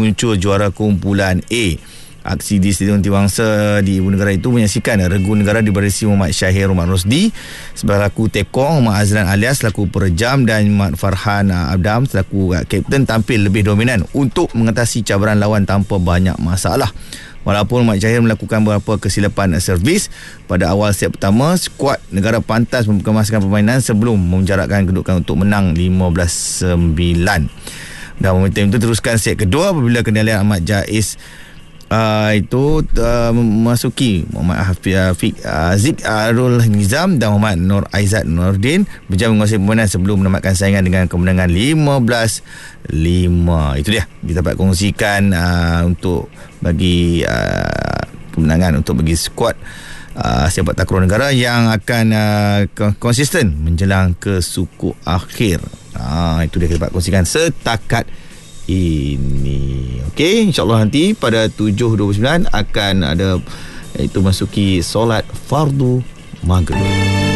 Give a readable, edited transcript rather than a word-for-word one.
muncul juara kumpulan A. Aksi di Stadium Antiwangsa di Ibu Negara itu menyaksikan regu negara diberisi Muhammad Syahir Rahman Rosdi selaku tekong, Muhammad Azlan Alias selaku perejam dan Muhammad Farhan Abdam selaku kapten tampil lebih dominan untuk mengatasi cabaran lawan tanpa banyak masalah. Walaupun Muhammad Syahir melakukan beberapa kesilapan servis pada awal set pertama, skuad negara pantas mengemaskan permainan sebelum menjarakkan kedudukan untuk menang 15-9. Dan momentum itu teruskan set kedua apabila kendalian Ahmad Jais memasuki Muhammad Hafiq Zik Arul Nizam dan Muhammad Nur Aizat Nordin berjaya menguasai permainan sebelum menamatkan saingan dengan kemenangan 15-5. Itu dia kita dapat kongsikan untuk bagi kemenangan untuk bagi skuad sepak takraw negara yang akan konsisten menjelang ke suku akhir. Itu dia kita dapat kongsikan setakat ini. Okey, insyaAllah nanti pada 7.29 akan ada iaitu masuki solat fardu maghrib.